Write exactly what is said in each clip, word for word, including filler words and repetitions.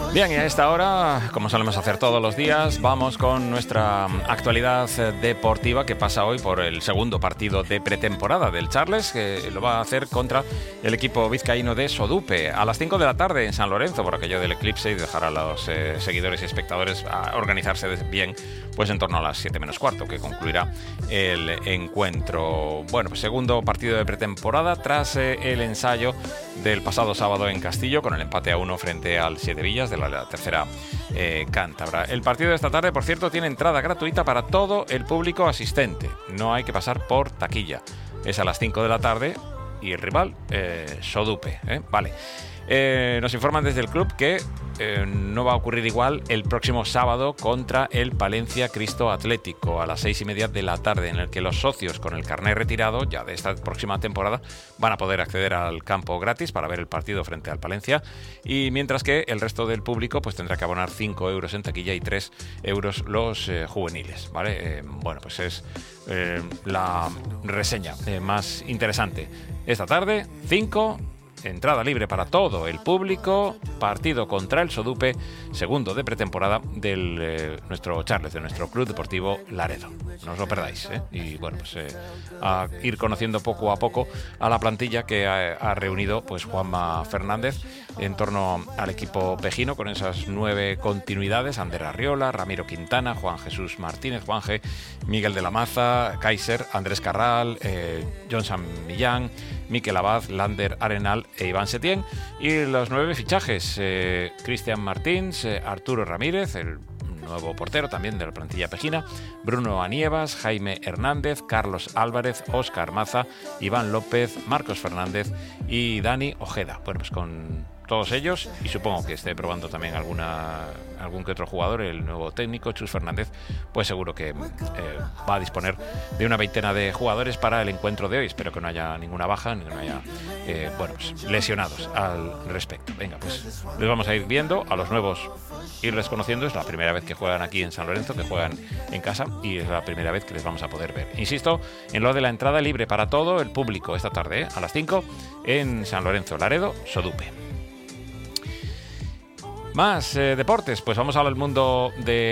Bien, y a esta hora, como solemos hacer todos los días, vamos con nuestra actualidad deportiva que pasa hoy por el segundo partido de pretemporada del Charles, que lo va a hacer contra el equipo vizcaíno de Sodupe a las cinco de la tarde en San Lorenzo, por aquello del eclipse, y dejar a los eh, seguidores y espectadores a organizarse bien, pues en torno a las siete menos cuarto, que concluirá el encuentro. Bueno, pues segundo partido de pretemporada tras eh, el ensayo del pasado sábado en Castillo, con el empate a uno frente al Siete Villas de la, la tercera eh, cántabra. El partido de esta tarde, por cierto, tiene entrada gratuita para todo el público asistente. No hay que pasar por taquilla. Es a las cinco de la tarde y el rival, eh, Sodupe. ¿eh? Vale. Eh, nos informan desde el club que eh, no va a ocurrir igual el próximo sábado contra el Palencia Cristo Atlético a las seis y media de la tarde, en el que los socios con el carnet retirado ya de esta próxima temporada van a poder acceder al campo gratis para ver el partido frente al Palencia, y mientras que el resto del público pues tendrá que abonar cinco euros en taquilla y tres euros los eh, juveniles, ¿vale? Eh, bueno, pues es eh, la reseña eh, más interesante. Esta tarde, cinco... entrada libre para todo el público, partido contra el Sodupe, segundo de pretemporada del eh, nuestro Charles, de nuestro Club Deportivo Laredo. No os lo perdáis, ¿eh? Y bueno, pues eh, a ir conociendo poco a poco a la plantilla que ha, ha reunido pues Juanma Fernández en torno al equipo pejino, con esas nueve continuidades: Ander Arriola, Ramiro Quintana, Juan Jesús Martínez, Juanje, Miguel de la Maza, Kaiser, Andrés Carral, eh, John San Millán, Miquel Abad, Lander Arenal e Iván Setién. Y los nueve fichajes: eh, Cristian Martins, eh, Arturo Ramírez, el nuevo portero también de la plantilla pejina, Bruno Anievas, Jaime Hernández, Carlos Álvarez, Óscar Maza, Iván López, Marcos Fernández y Dani Ojeda. Bueno, pues con todos ellos, y supongo que esté probando también alguna algún que otro jugador, el nuevo técnico Chus Fernández, pues seguro que eh, va a disponer de una veintena de jugadores para el encuentro de hoy. Espero que no haya ninguna baja, ni que no haya eh, bueno, pues, lesionados al respecto. Venga, pues les vamos a ir viendo a los nuevos, irles conociendo. Es la primera vez que juegan aquí en San Lorenzo, que juegan en casa, y es la primera vez que les vamos a poder ver. Insisto en lo de la entrada libre para todo el público esta tarde, ¿eh? a las cinco en San Lorenzo, Laredo, Sodupe. Más eh, deportes, pues vamos al mundo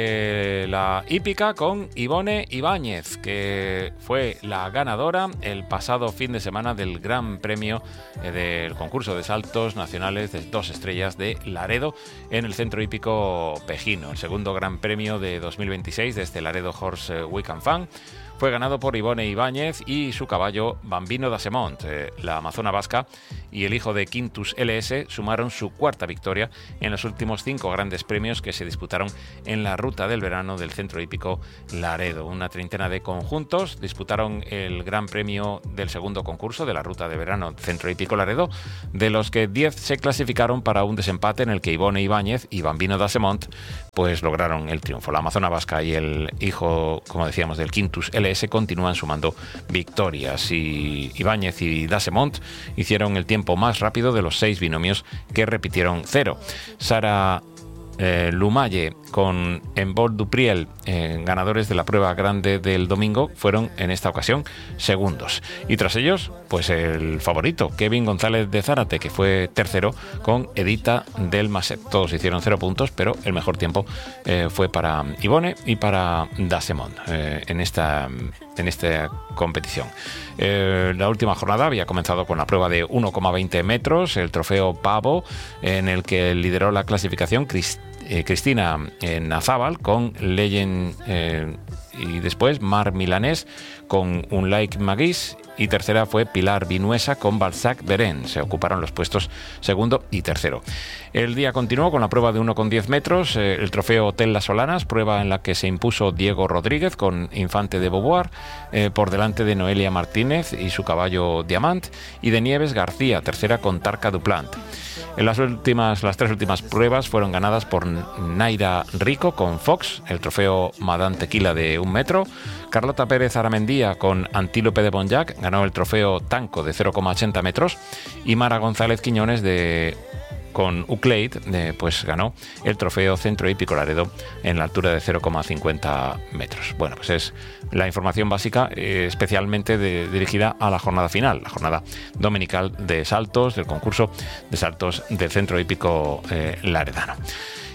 de la hípica con Ivone Ibáñez, que fue la ganadora el pasado fin de semana del Gran Premio eh, del concurso de saltos nacionales de dos estrellas de Laredo en el Centro Hípico Pejino. El segundo Gran Premio de dos mil veintiséis de este Laredo Horse Week and Fun fue ganado por Ivone Ibáñez y su caballo Bambino da Semont. Eh, la amazona vasca y el hijo de Quintus L S sumaron su cuarta victoria en los últimos cinco grandes premios que se disputaron en la ruta del verano del Centro Hípico Laredo. Una treintena de conjuntos disputaron el Gran Premio del segundo concurso de la ruta de verano Centro Hípico Laredo, de los que diez se clasificaron para un desempate en el que Ivone Ibáñez y Bambino da Semont pues lograron el triunfo. La amazona vasca y el hijo, como decíamos, del Quintus L S continúan sumando victorias, y Ibáñez y da Semont hicieron el tiempo más rápido de los seis binomios que repitieron cero. Sara Eh, Lumaye con Embol Dupriel, eh, ganadores de la prueba grande del domingo, fueron en esta ocasión segundos, y tras ellos pues el favorito Kevin González de Zárate, que fue tercero con Edita del Maset. Todos hicieron cero puntos, pero el mejor tiempo eh, fue para Ivone y para Dasemont eh, en esta en esta competición. Eh, la última jornada había comenzado con la prueba de uno coma veinte metros, el trofeo Pavo, en el que lideró la clasificación Crist- eh, Cristina eh, Nazábal con Legend, eh, y después Mar Milanés con un Like Maguis, y tercera fue Pilar Vinuesa con Balzac Berén. Se ocuparon los puestos segundo y tercero. El día continuó con la prueba de uno coma diez metros, eh, el trofeo Hotel Las Solanas, prueba en la que se impuso Diego Rodríguez con Infante de Beauvoir, eh, por delante de Noelia Martínez y su caballo Diamant, y de Nieves García, tercera con Tarca Duplant. En las últimas, las tres últimas pruebas fueron ganadas por Naira Rico con Fox, el trofeo Madame Tequila de un metro. Carlota Pérez Aramendía con Antílope de Bonjac ganó el trofeo Tanco de cero coma ochenta metros, y Mara González Quiñones de con Uclade, eh, pues ganó el trofeo Centro Hípico Laredo en la altura de cero coma cincuenta metros. Bueno, pues es la información básica, eh, especialmente de, dirigida a la jornada final, la jornada dominical de saltos, del concurso de saltos del Centro Hípico eh, Laredano.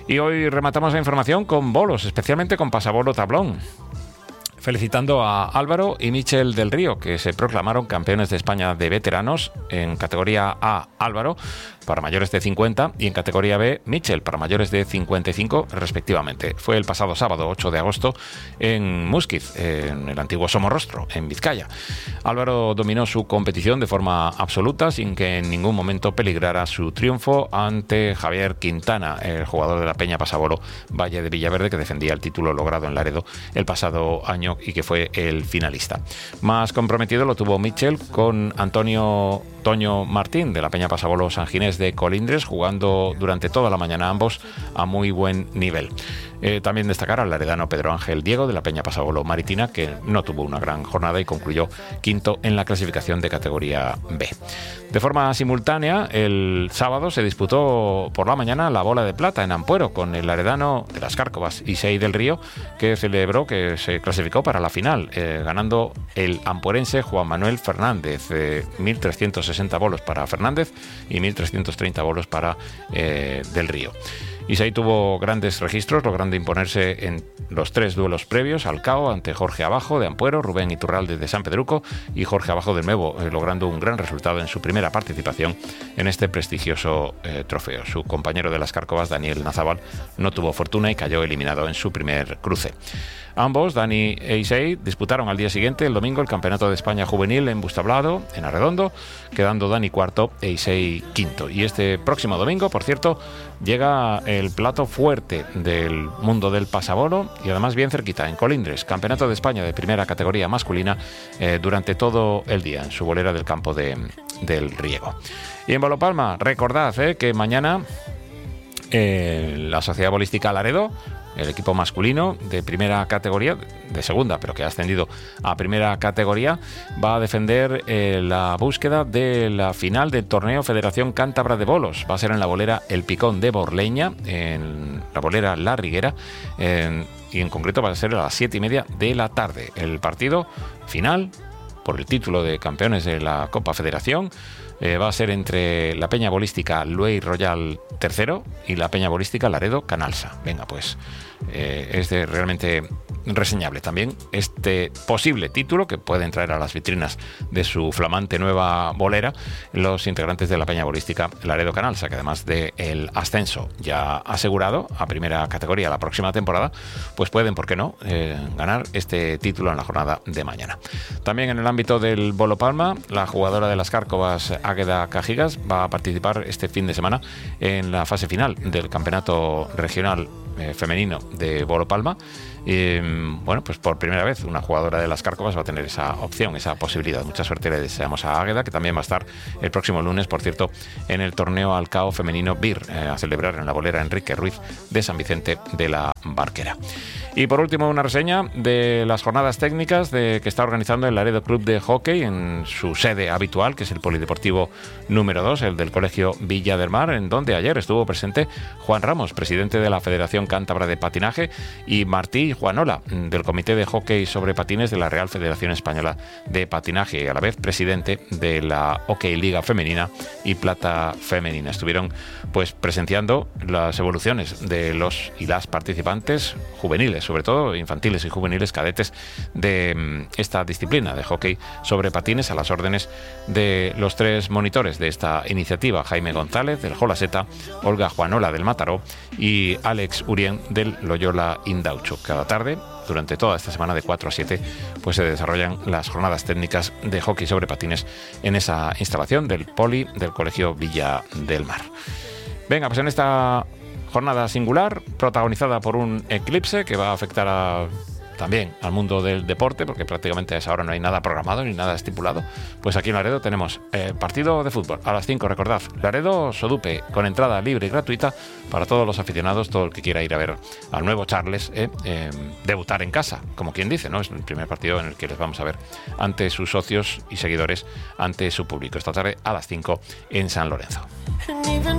Y hoy rematamos la información con bolos, especialmente con Pasabolo Tablón, felicitando a Álvaro y Michel del Río, que se proclamaron campeones de España de veteranos en categoría A, Álvaro, para mayores de cincuenta, y en categoría B, Michel, para mayores de cincuenta y cinco, respectivamente. Fue el pasado sábado, ocho de agosto, en Musquiz, en el antiguo Somorrostro, en Vizcaya. Álvaro dominó su competición de forma absoluta, sin que en ningún momento peligrara su triunfo ante Javier Quintana, el jugador de la Peña Pasabolo Valle de Villaverde, que defendía el título logrado en Laredo el pasado año y que fue el finalista. Más comprometido lo tuvo Michel con Antonio Toño Martín, de la Peña Pasabolo San Ginés de Colindres, jugando durante toda la mañana ambos a muy buen nivel. Eh, también destacar al laredano Pedro Ángel Diego, de la Peña Pasabolo Maritina, que no tuvo una gran jornada y concluyó quinto en la clasificación de categoría B. De forma simultánea, el sábado se disputó por la mañana la bola de plata en Ampuero, con el laredano de las Cárcovas, Isei del Río, que celebró que se clasificó para la final, eh, ganando el ampuerense Juan Manuel Fernández, eh, mil trescientos sesenta bolos para Fernández y mil trescientos treinta bolos para eh, del Río. Isai tuvo grandes registros, logrando imponerse en los tres duelos previos al C A O ante Jorge Abajo de Ampuero, Rubén Iturralde de San Pedruco y Jorge Abajo del Nuevo, eh, logrando un gran resultado en su primera participación en este prestigioso eh, trofeo. Su compañero de las Cárcovas, Daniel Nazábal, no tuvo fortuna y cayó eliminado en su primer cruce. Ambos, Dani e Isei, disputaron al día siguiente, el domingo, el Campeonato de España Juvenil en Bustablado, en Arredondo, quedando Dani cuarto e Isei quinto. Y este próximo domingo, por cierto, llega el plato fuerte del mundo del pasabolo, y además bien cerquita, en Colindres, Campeonato de España de primera categoría masculina, eh, durante todo el día, en su bolera del campo de, del Riego. Y en Bolopalma, recordad eh, que mañana eh, la Sociedad Bolística Laredo, el equipo masculino de primera categoría, de segunda, pero que ha ascendido a primera categoría, va a defender eh, la búsqueda de la final del torneo Federación Cántabra de Bolos. Va a ser en la bolera El Picón de Borleña, en la bolera La Riguera, en, y en concreto va a ser a las siete y media de la tarde. El partido final, por el título de campeones de la Copa Federación, Eh, va a ser entre la Peña Bolística Luey Royal tercero y la Peña Bolística Laredo Canalsa. Venga, pues eh, es de realmente reseñable también este posible título que pueden traer a las vitrinas de su flamante nueva bolera los integrantes de la Peña Bolística Laredo Canalsa, que además del ascenso ya asegurado a primera categoría la próxima temporada, pues pueden, ¿por qué no?, eh, ganar este título en la jornada de mañana. También en el ámbito del Bolopalma, la jugadora de las Cárcovas, Águeda Cajigas, va a participar este fin de semana en la fase final del Campeonato Regional eh, Femenino de Bolopalma. Y, bueno, pues por primera vez una jugadora de las Cárcovas va a tener esa opción, esa posibilidad. Mucha suerte le deseamos a Águeda, que también va a estar el próximo lunes, por cierto, en el torneo Alcao Femenino B I R, eh, a celebrar en la bolera Enrique Ruiz de San Vicente de la Barquera. Y por último, una reseña de las jornadas técnicas de, que está organizando el Laredo Club de Hockey en su sede habitual, que es el Polideportivo número dos, el del Colegio Villa del Mar, en donde ayer estuvo presente Juan Ramos, presidente de la Federación Cántabra de Patinaje, y Martí Juanola, del Comité de Hockey sobre Patines de la Real Federación Española de Patinaje, y a la vez presidente de la Hockey Liga Femenina y Plata Femenina. Estuvieron pues presenciando las evoluciones de los y las participantes juveniles, sobre todo infantiles y juveniles cadetes de esta disciplina de hockey sobre patines, a las órdenes de los tres monitores de esta iniciativa: Jaime González del Jolaseta, Olga Juanola del Mataró y Alex Urien del Loyola Indaucho. Cada tarde, durante toda esta semana, de cuatro a siete, pues se desarrollan las jornadas técnicas de hockey sobre patines en esa instalación del Poli del Colegio Villa del Mar. Venga, pues en esta jornada singular, protagonizada por un eclipse que va a afectar a, también al mundo del deporte, porque prácticamente a esa hora no hay nada programado ni nada estipulado, pues aquí en Laredo tenemos eh, partido de fútbol a las cinco, recordad, Laredo Sodupe, con entrada libre y gratuita para todos los aficionados, todo el que quiera ir a ver al nuevo Charles eh, eh, debutar en casa, como quien dice, ¿no? Es el primer partido en el que les vamos a ver ante sus socios y seguidores, ante su público, esta tarde a las cinco en San Lorenzo.